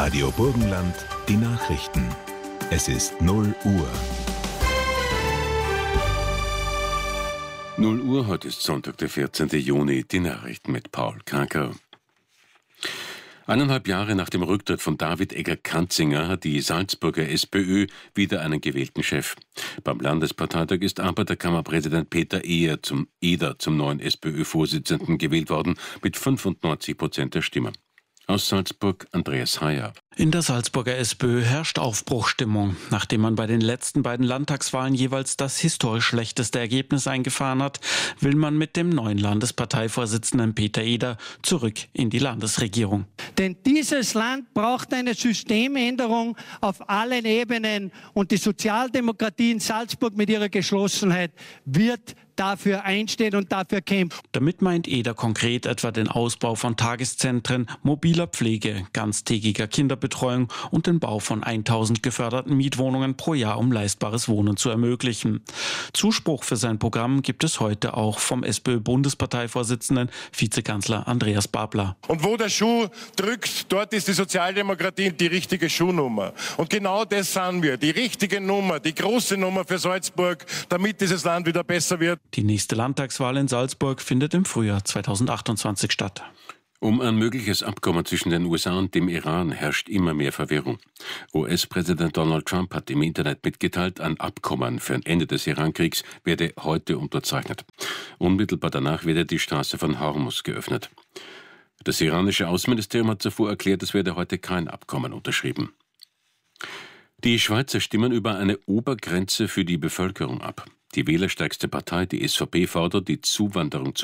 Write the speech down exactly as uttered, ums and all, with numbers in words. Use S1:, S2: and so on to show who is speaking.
S1: Radio Burgenland, die Nachrichten. Es ist null Uhr.
S2: null Uhr, heute ist Sonntag, der vierzehnte Juni, die Nachrichten mit Paul Kraker. Eineinhalb Jahre nach dem Rücktritt von David Egger-Kranzinger hat die Salzburger SPÖ wieder einen gewählten Chef. Beim Landesparteitag ist Arbeiterkammerpräsident Peter Eder zum, Eder zum neuen SPÖ-Vorsitzenden gewählt worden, mit fünfundneunzig Prozent der Stimmen. Aus Salzburg Andreas Heyer.
S3: In der Salzburger SPÖ herrscht Aufbruchstimmung. Nachdem man bei den letzten beiden Landtagswahlen jeweils das historisch schlechteste Ergebnis eingefahren hat, will man mit dem neuen Landesparteivorsitzenden Peter Eder zurück in die Landesregierung.
S4: Denn dieses Land braucht eine Systemänderung auf allen Ebenen und die Sozialdemokratie in Salzburg mit ihrer Geschlossenheit wird dafür einstehen und dafür kämpfen.
S3: Damit meint Eder konkret etwa den Ausbau von Tageszentren, mobiler Pflege, ganztägiger Kinderbetreuung und den Bau von tausend geförderten Mietwohnungen pro Jahr, um leistbares Wohnen zu ermöglichen. Zuspruch für sein Programm gibt es heute auch vom SPÖ-Bundesparteivorsitzenden, Vizekanzler Andreas Babler.
S5: Und wo der Schuh drückt, dort ist die Sozialdemokratie die richtige Schuhnummer. Und genau das sind wir, die richtige Nummer, die große Nummer für Salzburg, damit dieses Land wieder besser wird.
S3: Die nächste Landtagswahl in Salzburg findet im Frühjahr zweitausendachtundzwanzig statt.
S2: Um ein mögliches Abkommen zwischen den U S A und dem Iran herrscht immer mehr Verwirrung. U S-Präsident Donald Trump hat im Internet mitgeteilt, ein Abkommen für ein Ende des Irankriegs werde heute unterzeichnet. Unmittelbar danach werde die Straße von Hormuz geöffnet. Das iranische Außenministerium hat zuvor erklärt, es werde heute kein Abkommen unterschrieben. Die Schweizer stimmen über eine Obergrenze für die Bevölkerung ab. Die wählerstärkste Partei, die S V P, fordert, die Zuwanderung zu